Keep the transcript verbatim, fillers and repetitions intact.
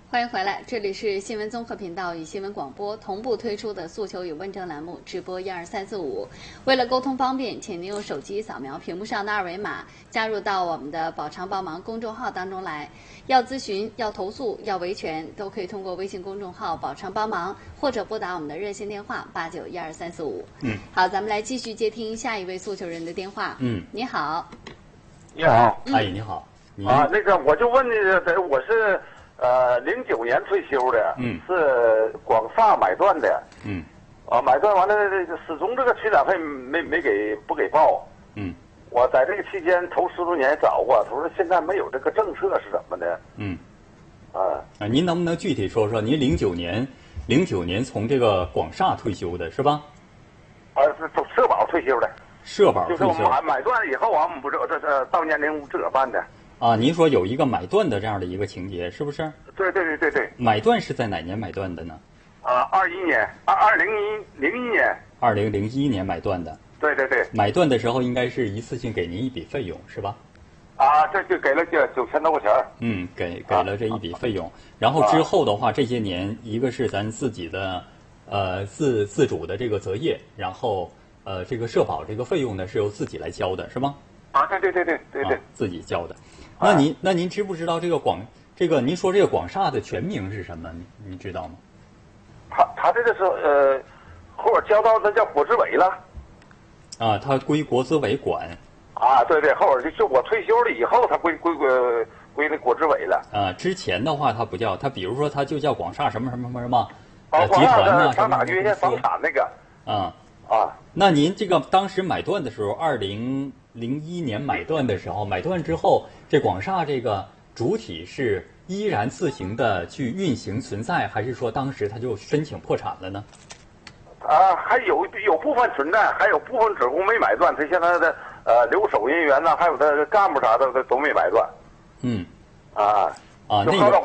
欢迎回来，这里是新闻综合频道与新闻广播同步推出的诉求与问政栏目，直播一二三四五。为了沟通方便，请您用手机扫描屏幕上的二维码，加入到我们的“宝常帮忙”公众号当中来。要咨询、要投诉、要维权，都可以通过微信公众号“宝常帮忙”或者拨打我们的热线电话八九一二三四五。嗯，好，咱们来继续接听下一位诉求人的电话。 嗯， 你好。 你好， 阿姨你好。你啊，那个我就问那个，我是。呃，零九年退休的， 嗯， 是广厦买断的， 嗯， 啊，买断完了，这个始终这个取暖费没没给不给报， 嗯， 我在这个期间头十多年也找过，他说现在没有这个政策是怎么的， 嗯， 啊啊，您能不能具体说说，您零九年零九年从这个广厦退休的是吧？ 啊，是从社保退休的， 社保退休， 就是我买买断以后啊，我们不是这这到年龄自个儿办的。 啊，您说有一个买断的这样的一个情节，是不是？ 对对对对对。 买断是在哪年买断的呢？ 啊，二一年，二二零一零一年。 二零零一年买断的。 对对对。 买断的时候应该是一次性给您一笔费用，是吧？ 啊，这就给了九九千多块钱。 嗯，给给了这一笔费用，然后之后的话，这些年一个是咱自己的，呃自自主的这个择业，然后呃这个社保这个费用呢是由自己来交的，是吗？ 啊，对对对对对对， 啊、自己交的。那您那您知不知道这个广这个您说这个广厦的全名是什么？您您知道吗？ 他他这个是呃，后边交到那叫国资委了。 啊，它归国资委管。 啊，对对，后边就就我退休了以后，它归归归归那国资委了。 啊，之前的话它不叫，它比如说它就叫广厦什么什么什么什么， 啊， 呃，集团呐、啊， 上哪原先房产那个。 啊啊， 那您这个当时买断的时候，二零零一年买断的时候，买断之后，这广厦这个主体是依然自行的去运行存在，还是说当时他就申请破产了呢？ 啊，还有有部分存在，还有部分职工没买断，他现在的呃留守人员呐，还有他干部啥的都都没买断。 嗯， 啊啊，那个。